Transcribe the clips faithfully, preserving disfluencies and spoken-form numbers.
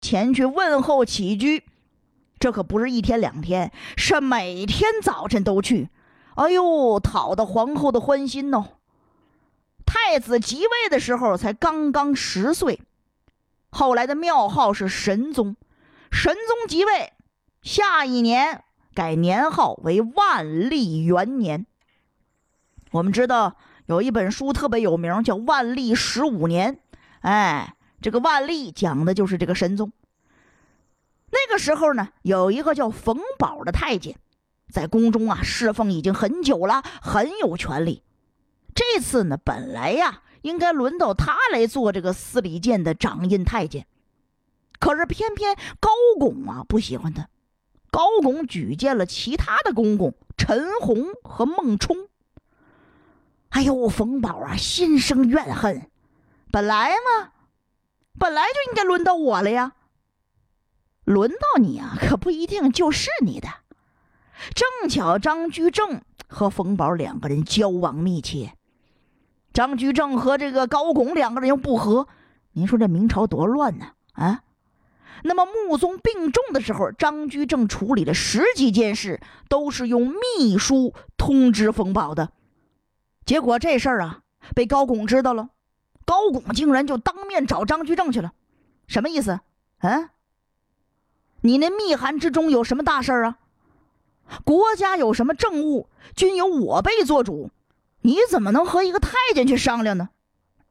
前去问候起居。这可不是一天两天，是每天早晨都去。哎呦，讨得皇后的欢心哦。太子即位的时候才刚刚十岁，后来的庙号是神宗。神宗即位，下一年改年号为万历元年。我们知道有一本书特别有名，叫《万历十五年》。哎，这个万历讲的就是这个神宗。那个时候呢，有一个叫冯保的太监，在宫中啊侍奉已经很久了，很有权力。这次呢，本来呀应该轮到他来做这个司礼监的掌印太监，可是偏偏高拱啊不喜欢他。高拱举荐了其他的公公陈洪和孟冲。哎呦，冯保啊心生怨恨，本来嘛，本来就应该轮到我了呀。轮到你啊，可不一定就是你的。正巧张居正和冯保两个人交往密切，张居正和这个高拱两个人又不和，您说这明朝多乱呢？啊，那么穆宗病重的时候，张居正处理了十几件事，都是用秘书通知冯保的。结果这事儿啊被高拱知道了，高拱竟然就当面找张居正去了。什么意思？啊，你那密函之中有什么大事啊？国家有什么政务，均由我辈做主，你怎么能和一个太监去商量呢？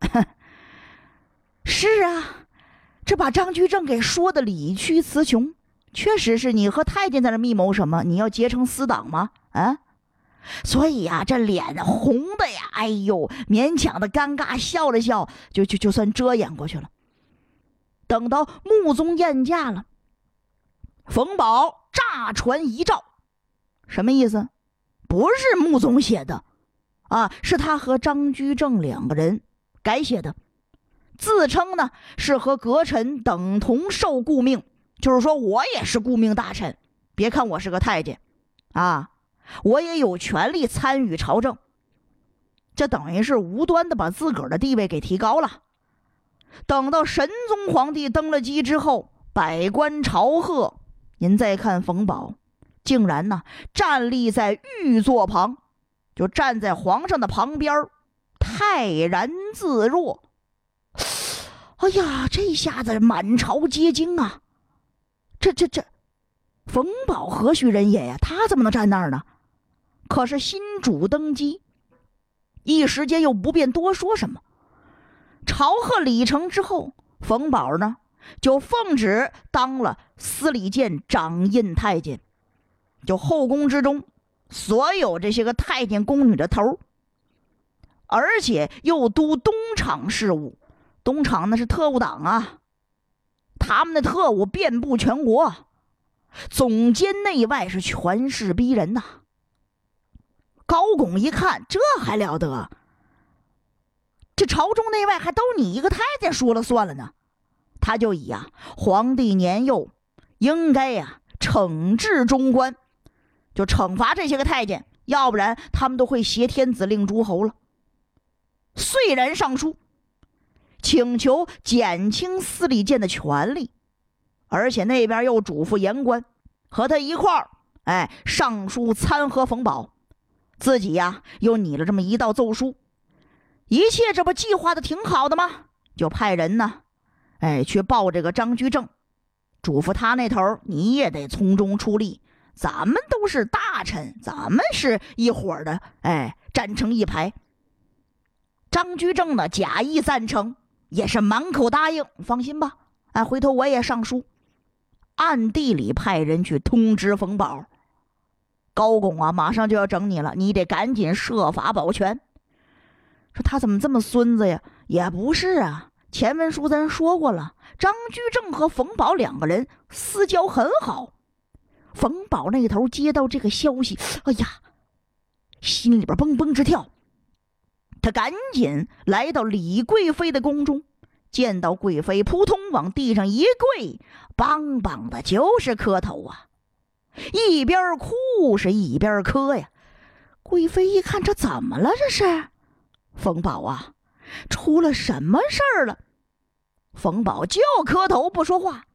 是啊，这把张居正给说的理屈词穷。确实是你和太监在那密谋什么？你要结成私党吗？啊，所以呀、啊，这脸红的呀，哎呦，勉强的尴尬笑了笑，就就就算遮掩过去了。等到穆宗宴驾了，冯保诈传遗诏。什么意思？不是穆宗写的啊，是他和张居正两个人改写的，自称呢是和阁臣等同受顾命，就是说我也是顾命大臣，别看我是个太监啊，我也有权利参与朝政。这等于是无端的把自个儿的地位给提高了。等到神宗皇帝登了基之后，百官朝贺，您再看冯保竟然呢站立在御座旁，就站在皇上的旁边，泰然自若。哎呀，这下子满朝皆惊啊！这这这，冯保何许人也呀？他怎么能站那儿呢？可是新主登基，一时间又不便多说什么。朝贺礼成之后，冯保呢就奉旨当了司礼监掌印太监，就后宫之中所有这些个太监宫女的头，而且又督东厂事务。东厂那是特务党啊，他们的特务遍布全国，总监内外是权势逼人呐、啊。高拱一看，这还了得，这朝中内外还都你一个太监说了算了呢。他就以啊皇帝年幼，应该呀、啊、惩治中官，就惩罚这些个太监，要不然他们都会挟天子令诸侯了。遂然上书请求减轻司礼监的权力，而且那边又嘱咐言官和他一块儿哎上书参劾冯保，自己呀又拟了这么一道奏书。一切这不计划的挺好的吗？就派人呢哎去报这个张居正，嘱咐他那头你也得从中出力，咱们都是大臣，咱们是一伙的，哎站成一排。张居正呢假意赞成，也是满口答应，放心吧，哎，回头我也上书。暗地里派人去通知冯保，高拱啊马上就要整你了，你得赶紧设法保全。说他怎么这么孙子呀？也不是啊，前文书咱说过了，张居正和冯保两个人私交很好。冯保那头接到这个消息，哎呀，心里边蹦蹦直跳。他赶紧来到李贵妃的宫中，见到贵妃扑通往地上一跪，梆梆的就是磕头啊，一边哭是一边磕呀。贵妃一看，这怎么了？这是冯保啊，出了什么事儿了？冯保就磕头不说话。